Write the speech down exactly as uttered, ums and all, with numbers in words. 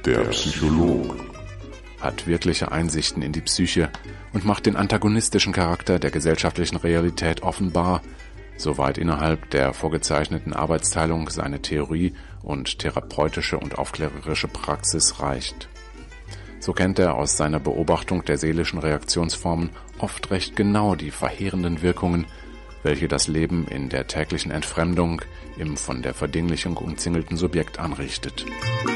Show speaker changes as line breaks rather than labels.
Der Psycholog
hat wirkliche Einsichten in die Psyche und macht den antagonistischen Charakter der gesellschaftlichen Realität offenbar, soweit innerhalb der vorgezeichneten Arbeitsteilung seine Theorie und therapeutische und aufklärerische Praxis reicht. So kennt er aus seiner Beobachtung der seelischen Reaktionsformen oft recht genau die verheerenden Wirkungen, welche das Leben in der täglichen Entfremdung im von der Verdinglichung umzingelten Subjekt anrichtet.